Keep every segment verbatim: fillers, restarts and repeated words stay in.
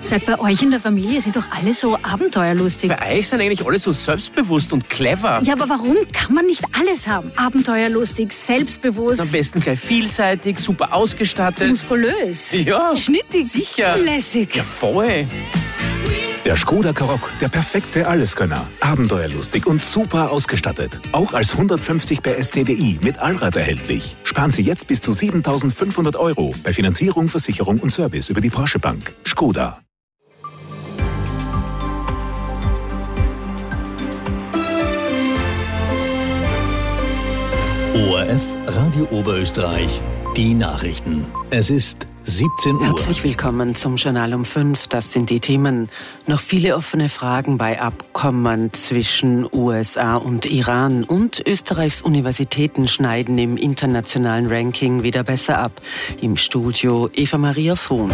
Sag, bei euch in der Familie sind doch alle so abenteuerlustig. Bei euch sind eigentlich alle so selbstbewusst und clever. Ja, aber warum kann man nicht alles haben? Abenteuerlustig, selbstbewusst. Am besten gleich vielseitig, super ausgestattet. Muskulös. Ja. Schnittig. Sicher. Lässig. Ja, voll. Der Škoda Karoq, der perfekte Alleskönner. Abenteuerlustig und super ausgestattet. Auch als hundertfünfzig P S T D I mit Allrad erhältlich. Sparen Sie jetzt bis zu siebentausendfünfhundert Euro bei Finanzierung, Versicherung und Service über die Porsche Bank. Škoda. O R F Radio Oberösterreich, die Nachrichten. Es ist siebzehn Uhr. Herzlich willkommen zum Journal um fünf. Das sind die Themen. Noch viele offene Fragen bei Abkommen zwischen U S A und Iran. Und Österreichs Universitäten schneiden im internationalen Ranking wieder besser ab. Im Studio Eva Maria Vohn.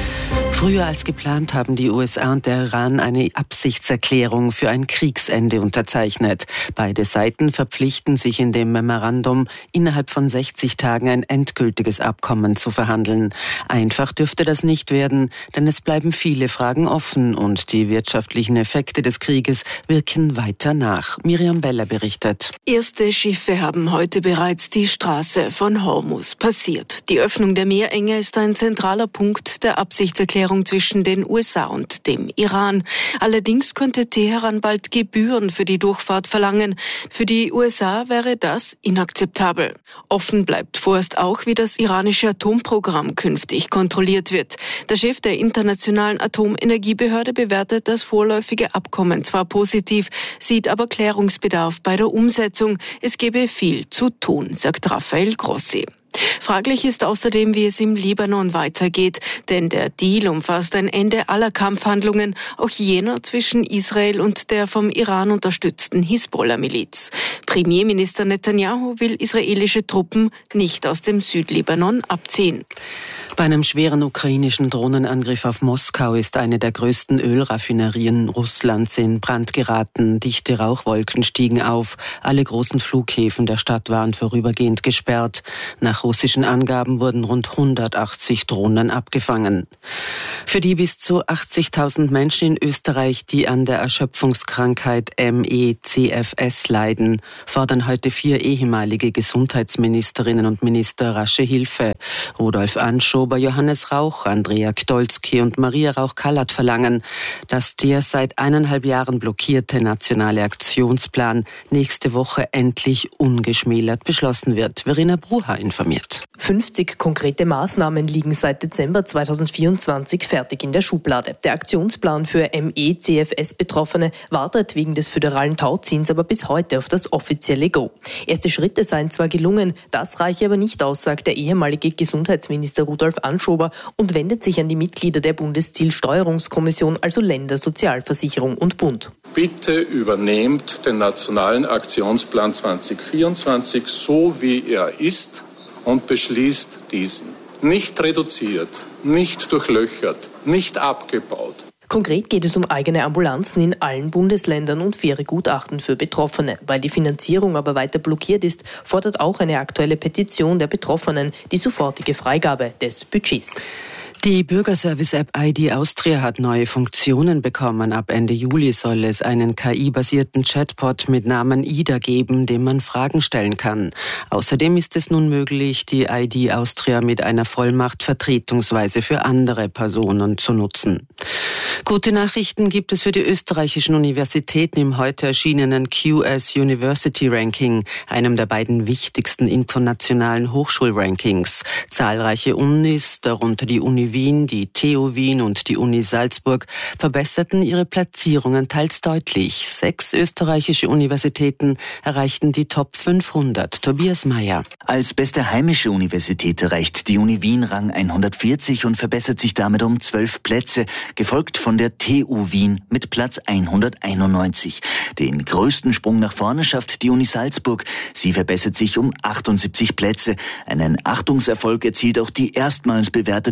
Früher als geplant haben die U S A und der Iran eine Absichtserklärung für ein Kriegsende unterzeichnet. Beide Seiten verpflichten sich in dem Memorandum, innerhalb von sechzig Tagen ein endgültiges Abkommen zu verhandeln. Einfach dürfte das nicht werden, denn es bleiben viele Fragen offen und die wirtschaftlichen Effekte des Krieges wirken weiter nach. Miriam Beller berichtet. Erste Schiffe haben heute bereits die Straße von Hormuz passiert. Die Öffnung der Meerenge ist ein zentraler Punkt der Absichtserklärung zwischen den U S A und dem Iran. Allerdings könnte Teheran bald Gebühren für die Durchfahrt verlangen. Für die U S A wäre das inakzeptabel. Offen bleibt vorerst auch, wie das iranische Atomprogramm künftig kontrolliert wird. Der Chef der Internationalen Atomenergiebehörde bewertet das vorläufige Abkommen zwar positiv, sieht aber Klärungsbedarf bei der Umsetzung. Es gebe viel zu tun, sagt Rafael Grossi. Fraglich ist außerdem, wie es im Libanon weitergeht, denn der Deal umfasst ein Ende aller Kampfhandlungen, auch jener zwischen Israel und der vom Iran unterstützten Hisbollah-Miliz. Premierminister Netanyahu will israelische Truppen nicht aus dem Südlibanon abziehen. Bei einem schweren ukrainischen Drohnenangriff auf Moskau ist eine der größten Ölraffinerien Russlands in Brand geraten. Dichte Rauchwolken stiegen auf. Alle großen Flughäfen der Stadt waren vorübergehend gesperrt. Nach russischen Angaben wurden rund hundertachtzig Drohnen abgefangen. Für die bis zu achtzigtausend Menschen in Österreich, die an der Erschöpfungskrankheit M E C F S leiden, fordern heute vier ehemalige Gesundheitsministerinnen und Minister rasche Hilfe. Rudolf Anschober, Johannes Rauch, Andrea Gdolski und Maria Rauch-Kallert verlangen, dass der seit eineinhalb Jahren blockierte nationale Aktionsplan nächste Woche endlich ungeschmälert beschlossen wird. Verena Bruha informiert. fünfzig konkrete Maßnahmen liegen seit Dezember zweitausendvierundzwanzig fertig in der Schublade. Der Aktionsplan für M E C F S-Betroffene wartet wegen des föderalen Tauziehens aber bis heute auf das offizielle Go. Erste Schritte seien zwar gelungen, das reiche aber nicht aus, sagt der ehemalige Gesundheitsminister Rudolf Anschober und wendet sich an die Mitglieder der Bundeszielsteuerungskommission, also Länder, Sozialversicherung und Bund. Bitte übernehmt den Nationalen Aktionsplan zweitausendvierundzwanzig so, wie er ist, und beschließt diesen. Nicht reduziert, nicht durchlöchert, nicht abgebaut. Konkret geht es um eigene Ambulanzen in allen Bundesländern und faire Gutachten für Betroffene. Weil die Finanzierung aber weiter blockiert ist, fordert auch eine aktuelle Petition der Betroffenen die sofortige Freigabe des Budgets. Die Bürgerservice-App I D Austria hat neue Funktionen bekommen. Ab Ende Juli soll es einen K I-basierten Chatbot mit Namen Ida geben, dem man Fragen stellen kann. Außerdem ist es nun möglich, die I D Austria mit einer Vollmacht vertretungsweise für andere Personen zu nutzen. Gute Nachrichten gibt es für die österreichischen Universitäten im heute erschienenen Q S University Ranking, einem der beiden wichtigsten internationalen Hochschulrankings. Zahlreiche Unis, darunter die Uni Wien, die T U Wien und die Uni Salzburg verbesserten ihre Platzierungen teils deutlich. Sechs österreichische Universitäten erreichten die Top fünfhundert. Tobias Mayer. Als beste heimische Universität erreicht die Uni Wien Rang hundertvierzig und verbessert sich damit um zwölf Plätze, gefolgt von der T U Wien mit Platz hunderteinundneunzig. Den größten Sprung nach vorne schafft die Uni Salzburg. Sie verbessert sich um achtundsiebzig Plätze. Einen Achtungserfolg erzielt auch die erstmals bewertete Wien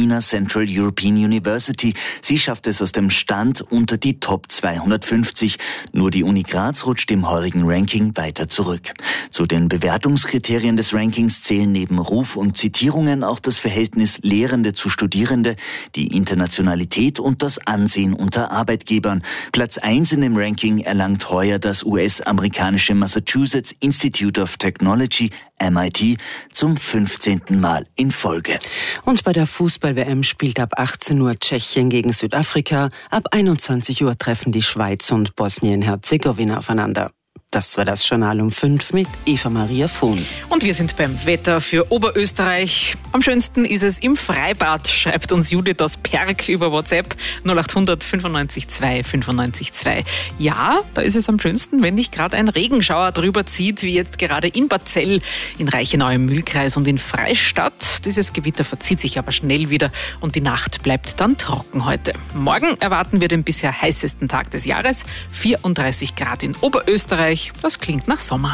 Pasadena Central European University. Sie schafft es aus dem Stand unter die Top zweihundertfünfzig. Nur die Uni Graz rutscht im heurigen Ranking weiter zurück. Zu den Bewertungskriterien des Rankings zählen neben Ruf und Zitierungen auch das Verhältnis Lehrende zu Studierende, die Internationalität und das Ansehen unter Arbeitgebern. Platz eins in dem Ranking erlangt heuer das U S-amerikanische Massachusetts Institute of Technology, M I T, zum fünfzehnten Mal in Folge. Und bei der Fußball-W M spielt ab achtzehn Uhr Tschechien gegen Südafrika. Ab einundzwanzig Uhr treffen die Schweiz und Bosnien-Herzegowina aufeinander. Das war das Journal um fünf mit Eva-Maria Vohn. Und wir sind beim Wetter für Oberösterreich. Am schönsten ist es im Freibad, schreibt uns Judith aus Perg über WhatsApp null acht hundert fünfundneunzig zwei fünfundneunzig zwei. Ja, da ist es am schönsten, wenn nicht gerade ein Regenschauer drüber zieht, wie jetzt gerade in Barzell, in Reichenau im Mühlkreis und in Freistadt. Dieses Gewitter verzieht sich aber schnell wieder und die Nacht bleibt dann trocken heute. Morgen erwarten wir den bisher heißesten Tag des Jahres, vierunddreißig Grad in Oberösterreich. Das klingt nach Sommer.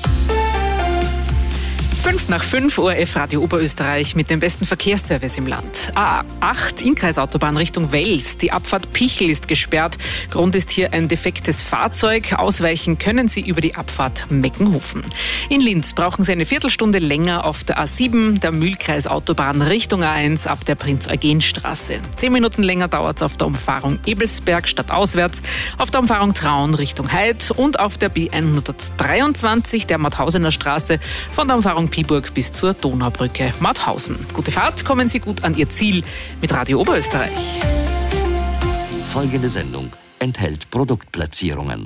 Fünf nach fünf, O R F Radio Oberösterreich mit dem besten Verkehrsservice im Land. A acht, Innkreisautobahn Richtung Wels. Die Abfahrt Pichel ist gesperrt. Grund ist hier ein defektes Fahrzeug. Ausweichen können Sie über die Abfahrt Meckenhofen. In Linz brauchen Sie eine Viertelstunde länger auf der A sieben, der Mühlkreisautobahn Richtung A eins ab der Prinz-Eugen-Straße. Zehn Minuten länger dauert es auf der Umfahrung Ebelsberg stadtauswärts, auf der Umfahrung Traun Richtung Heid und auf der B hundertdreiundzwanzig der Mauthausener Straße von der Umfahrung Piburg bis zur Donaubrücke Mauthausen. Gute Fahrt, kommen Sie gut an Ihr Ziel mit Radio Oberösterreich. Die folgende Sendung enthält Produktplatzierungen.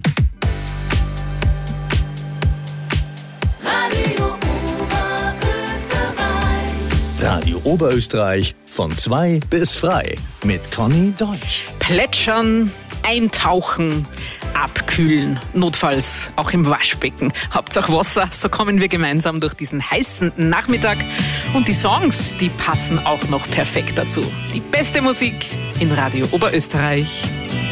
Radio Oberösterreich. Radio Oberösterreich von zwei bis frei mit Conny Deutsch. Plätschern, eintauchen, abkühlen, notfalls auch im Waschbecken. Hauptsache Wasser, so kommen wir gemeinsam durch diesen heißen Nachmittag. Und die Songs, die passen auch noch perfekt dazu. Die beste Musik in Radio Oberösterreich.